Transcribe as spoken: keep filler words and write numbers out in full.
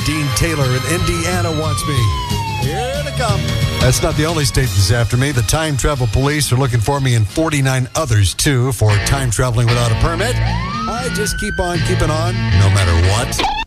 Dean Taylor in Indiana wants me. Here to come. That's not the only state that's after me. The time travel police are looking for me in forty-nine others, too, for time traveling without a permit. I just keep on keeping on, no matter what.